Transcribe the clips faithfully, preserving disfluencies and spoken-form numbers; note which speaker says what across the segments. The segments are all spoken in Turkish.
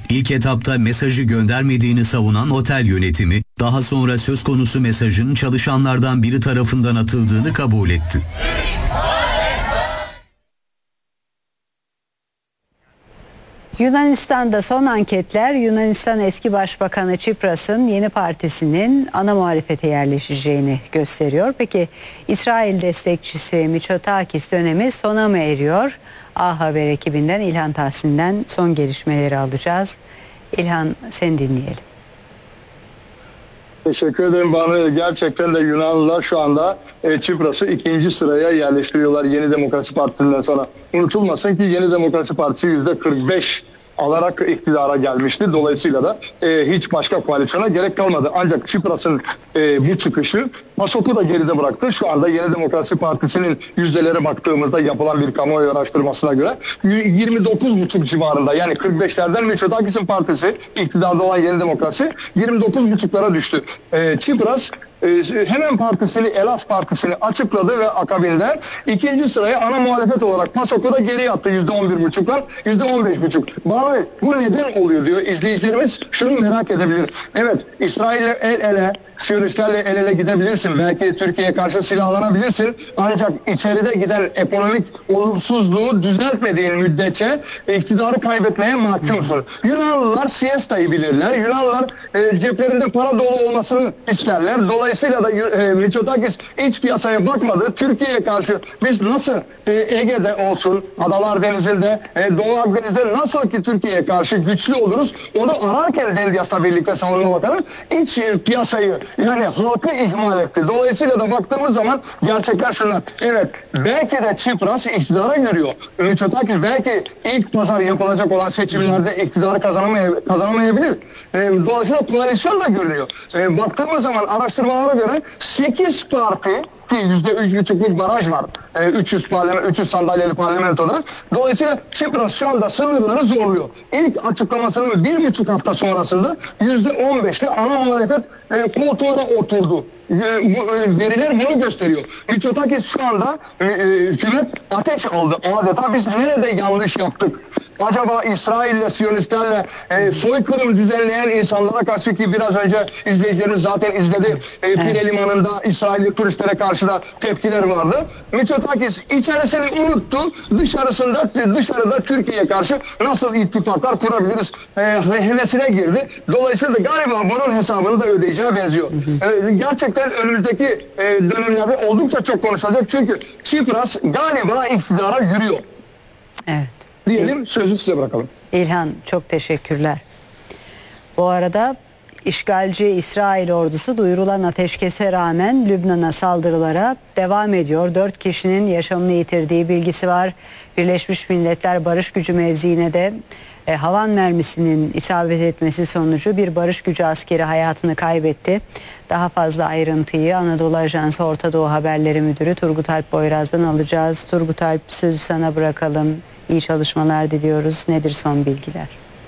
Speaker 1: İlk etapta mesajı göndermediğini savunan otel yönetimi, daha sonra söz konusu mesajın çalışanlardan biri tarafından atıldığını kabul etti.
Speaker 2: Yunanistan'da son anketler Yunanistan eski başbakanı Tsipras'ın yeni partisinin ana muhalefete yerleşeceğini gösteriyor. Peki İsrail destekçisi Mitsotakis dönemi sona mı eriyor? A Haber ekibinden İlhan Tahsin'den son gelişmeleri alacağız. İlhan, seni dinleyelim.
Speaker 3: Teşekkür ederim Banu. Gerçekten de Yunanlılar şu anda e, Tsipras'ı ikinci sıraya yerleştiriyorlar Yeni Demokrasi Partisi'nden sonra. Unutulmasın ki Yeni Demokrasi Partisi yüzde kırk beş alarak iktidara gelmişti. Dolayısıyla da e, hiç başka koalisyona gerek kalmadı. Ancak Tsipras'ın e, bu çıkışı PASOK'u da geride bıraktı. Şu anda Yeni Demokrasi Partisi'nin yüzdelere baktığımızda yapılan bir kamuoyu araştırmasına göre yirmi dokuz buçuk civarında, yani kırk beşlerden Mitsotakis'in partisi, iktidarda olan Yeni Demokrasi yirmi dokuz buçuklara düştü. E, Tsipras e, hemen partisini, Elas Partisi'ni açıkladı ve akabinde ikinci sıraya ana muhalefet olarak PASOK'u da geriye attı yüzde on bir buçuktan yüzde on beş buçuk. Bana bu neden oluyor diyor izleyicilerimiz, şunu merak edebilir. Evet, İsrail'le el ele, Siyonistlerle el ele gidebilirsin. Belki Türkiye'ye karşı silahlanabilirsin. Ancak içeride giden ekonomik olumsuzluğu düzeltmediğin müddetçe iktidarı kaybetmeye mahkumsun. Yunanlılar siestayı bilirler. Yunanlılar e, ceplerinde para dolu olmasını isterler. Dolayısıyla da e, Mitsotakis iç piyasaya bakmadı. Türkiye'ye karşı biz nasıl e, Ege'de olsun, Adalar Denizi'nde, e, Doğu Akdeniz'de nasıl ki Türkiye'ye karşı güçlü oluruz, onu ararken Dendias'la birlikte Savunma Bakanı iç e, piyasayı, yani halkı ihmal etti. Dolayısıyla da baktığımız zaman gerçekler şunlar. Evet, belki de Tsipras iktidara yürüyor. Mitsotakis belki ilk pazar yapılacak olan seçimlerde iktidarı kazanamay kazanamayabilir. E, dolayısıyla koalisyon da görünüyor. E, baktığımız zaman araştırmalara göre sekiz parti ki yüzde üç buçukluk baraj var. E, üç yüz parlament, üç yüz sandalyeli parlamentoda. Dolayısıyla Tsipras şu anda sınırları zorluyor. İlk açıklamasının bir buçuk hafta sonrasında yüzde on beşte ana muhalefet e, koltuğuna oturdu. E, bu, e, veriler bunu gösteriyor. Mitsotakis şu anda e, e, hükümet ateş aldı. Adeta biz nerede yanlış yaptık? Acaba İsrail'le, Siyonistlerle e, soykırım düzenleyen insanlara karşı, ki biraz önce izleyicilerimiz zaten izledi. E, Pire Limanı'nda İsrailli turistlere karşı da tepkiler vardı. Mitsotakis içerisini unuttu. Dışarısında, dışarıda Türkiye'ye karşı nasıl ittifaklar kurabiliriz e, hevesine girdi. Dolayısıyla da galiba bunun hesabını da ödeyeceğe benziyor. E, gerçekten önümüzdeki e, dönemlerde oldukça çok konuşulacak. Çünkü Tsipras galiba iktidara yürüyor.
Speaker 2: Evet.
Speaker 3: Diyelim, sözü size bırakalım.
Speaker 2: İlhan, çok teşekkürler. Bu arada işgalci İsrail ordusu duyurulan ateşkese rağmen Lübnan'a saldırılara devam ediyor. Dört kişinin yaşamını yitirdiği bilgisi var. Birleşmiş Milletler Barış Gücü mevziine de e, havan mermisinin isabet etmesi sonucu bir barış gücü askeri hayatını kaybetti. Daha fazla ayrıntıyı Anadolu Ajansı Orta Doğu Haberleri Müdürü Turgut Alp Boyraz'dan alacağız. Turgut Alp, sözü sana bırakalım. İyi çalışmalar diliyoruz. Nedir son bilgiler?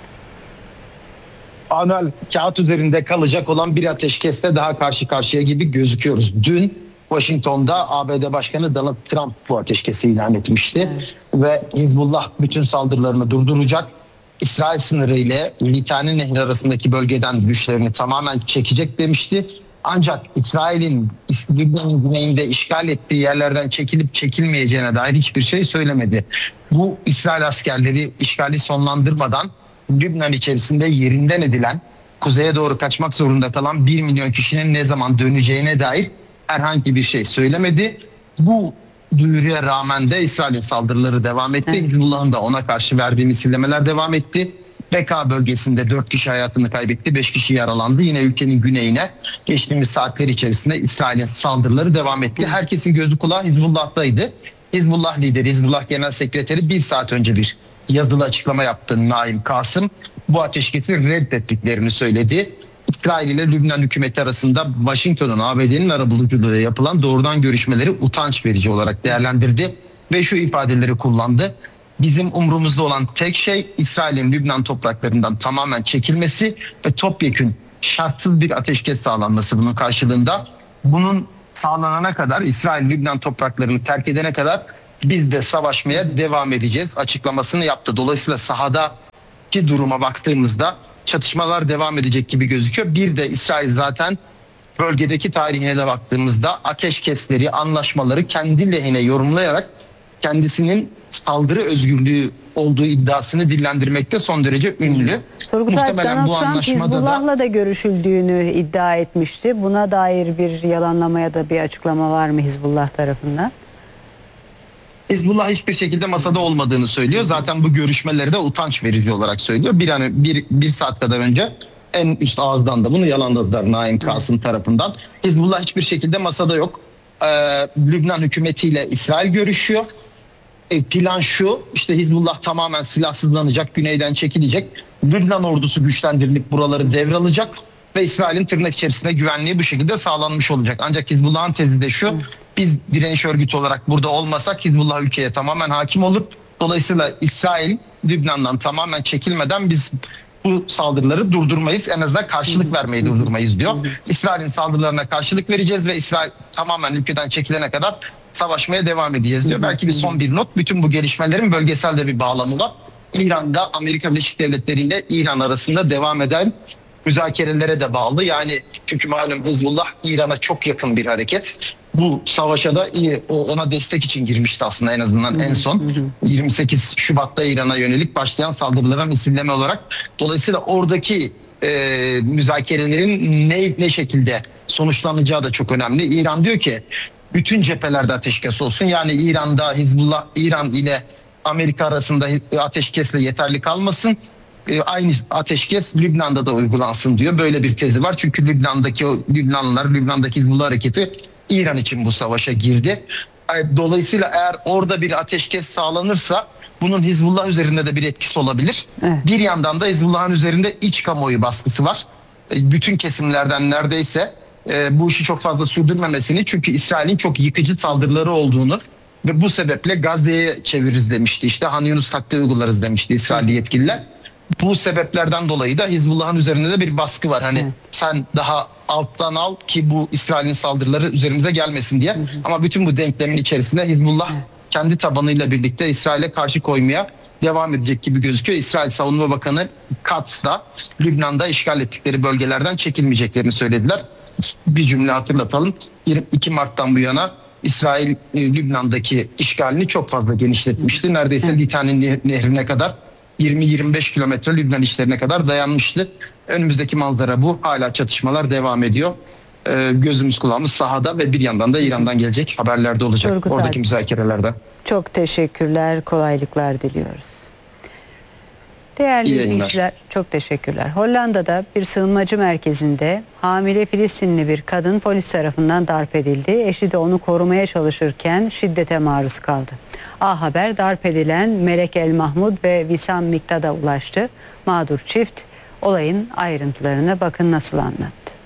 Speaker 4: Anal kağıt üzerinde kalacak olan bir ateşkesle daha karşı karşıya gibi gözüküyoruz. Dün Washington'da A B D Başkanı Donald Trump bu ateşkesi ilan etmişti. Evet. Ve Hizbullah bütün saldırılarını durduracak. İsrail sınırı ile Litani Nehri arasındaki bölgeden güçlerini tamamen çekecek demişti. Ancak İsrail'in Lübnan'ın güneyinde işgal ettiği yerlerden çekilip çekilmeyeceğine dair hiçbir şey söylemedi. Bu İsrail askerleri işgali sonlandırmadan Lübnan içerisinde yerinden edilen, kuzeye doğru kaçmak zorunda kalan bir milyon kişinin ne zaman döneceğine dair herhangi bir şey söylemedi. Bu duyuruya rağmen de İsrail'in saldırıları devam etti. Evet. Hizbullah'ın da ona karşı verdiği misillemeler devam etti. Beka bölgesinde dört kişi hayatını kaybetti, beş kişi yaralandı. Yine ülkenin güneyine geçtiğimiz saatler içerisinde İsrail'in saldırıları devam etti. Herkesin gözü kulağı Hizbullah'taydı. Hizbullah lideri, Hizbullah Genel Sekreteri bir saat önce bir yazılı açıklama yaptı. Naim Kasım bu ateşkesi reddettiklerini söyledi. İsrail ile Lübnan hükümeti arasında Washington'un, A B D'nin arabuluculuğuyla yapılan doğrudan görüşmeleri utanç verici olarak değerlendirdi ve şu ifadeleri kullandı. Bizim umrumuzda olan tek şey İsrail'in Lübnan topraklarından tamamen çekilmesi ve topyekün şartsız bir ateşkes sağlanması bunun karşılığında. Bunun sağlanana kadar, İsrail Lübnan topraklarını terk edene kadar biz de savaşmaya devam edeceğiz açıklamasını yaptı. Dolayısıyla sahada ki duruma baktığımızda çatışmalar devam edecek gibi gözüküyor. Bir de İsrail zaten bölgedeki tarihine de baktığımızda ateşkesleri, anlaşmaları kendi lehine yorumlayarak kendisinin saldırı özgürlüğü olduğu iddiasını dillendirmekte son derece ünlü.
Speaker 2: Turgut Alp,
Speaker 4: Muhtemelen bu
Speaker 2: Donald Trump
Speaker 4: anlaşmada
Speaker 2: Hizbullah'la
Speaker 4: da
Speaker 2: da görüşüldüğünü iddia etmişti. Buna dair bir yalanlamaya da bir açıklama var mı Hizbullah tarafından?
Speaker 4: Hizbullah hiçbir şekilde masada olmadığını söylüyor. Zaten bu görüşmeleri de utanç verici olarak söylüyor. Bir an bir, bir saat kadar önce en üst ağızdan da bunu yalanladılar Naim Kasım tarafından. Hizbullah hiçbir şekilde masada yok. Ee, Lübnan hükümetiyle İsrail görüşüyor. E, plan şu, işte Hizbullah tamamen silahsızlanacak, güneyden çekilecek. Lübnan ordusu güçlendirilip buraları devralacak ve İsrail'in tırnak içerisinde güvenliği bu şekilde sağlanmış olacak. Ancak Hizbullah'ın tezi de şu, biz direniş örgütü olarak burada olmasak Hizbullah ülkeye tamamen hakim olur. Dolayısıyla İsrail Lübnan'dan tamamen çekilmeden biz bu saldırıları durdurmayız. En azından karşılık vermeyi durdurmayız diyor. İsrail'in saldırılarına karşılık vereceğiz ve İsrail tamamen ülkeden çekilene kadar savaşmaya devam edeceğiz diyor. Belki bir son bir not. Bütün bu gelişmelerin bölgesel de bir bağlamı var. İran'da Amerika Birleşik Devletleri ile İran arasında devam eden müzakerelere de bağlı. Yani çünkü malum Hizbullah İran'a çok yakın bir hareket. Bu savaşa da ona destek için girmişti aslında en azından en son. yirmi sekiz Şubat'ta İran'a yönelik başlayan saldırılara misilleme olarak. Dolayısıyla oradaki e, müzakerelerin ne, ne şekilde sonuçlanacağı da çok önemli. İran diyor ki bütün cephelerde ateşkes olsun. Yani İran'da Hizbullah, İran ile Amerika arasında ateşkesle yeterli kalmasın. E, aynı ateşkes Lübnan'da da uygulansın diyor. Böyle bir tezi var. Çünkü Lübnan'daki o Lübnanlılar, Lübnan'daki Hizbullah hareketi İran için bu savaşa girdi. Dolayısıyla eğer orada bir ateşkes sağlanırsa bunun Hizbullah üzerinde de bir etkisi olabilir. Evet. Bir yandan da Hizbullah'ın üzerinde iç kamuoyu baskısı var. Bütün kesimlerden neredeyse e, bu işi çok fazla sürdürmemesini, çünkü İsrail'in çok yıkıcı saldırıları olduğunu ve bu sebeple Gazze'ye çeviririz demişti. İşte Han Yunus taktiği uygularız demişti İsrailli yetkililer. Bu sebeplerden dolayı da Hizbullah'ın üzerinde de bir baskı var. Hani evet. sen daha alttan al ki bu İsrail'in saldırıları üzerimize gelmesin diye. Hı hı. Ama bütün bu denklemin içerisinde Hizbullah evet. kendi tabanıyla birlikte İsrail'e karşı koymaya devam edecek gibi gözüküyor. İsrail Savunma Bakanı Katz da Lübnan'da işgal ettikleri bölgelerden çekilmeyeceklerini söylediler. Bir cümle hatırlatalım. yirmi iki Mart'tan bu yana İsrail Lübnan'daki işgalini çok fazla genişletmişti. Neredeyse evet. Litani Nehri'ne kadar yirmi yirmi beş kilometre Lübnan işlerine kadar dayanmıştı. Önümüzdeki manzara bu. Hala çatışmalar devam ediyor. Ee, gözümüz kulağımız sahada ve bir yandan da İran'dan gelecek haberlerde olacak. Turgut oradaki Alp, müzakerelerde.
Speaker 2: Çok teşekkürler. Kolaylıklar diliyoruz. Değerli İyi izleyiciler yayınlar. Çok teşekkürler. Hollanda'da bir sığınmacı merkezinde hamile Filistinli bir kadın polis tarafından darp edildi. Eşi de onu korumaya çalışırken şiddete maruz kaldı. A Haber darp edilen Melek El Mahmud ve Visam Miktad'a ulaştı. Mağdur çift olayın ayrıntılarına bakın nasıl anlattı.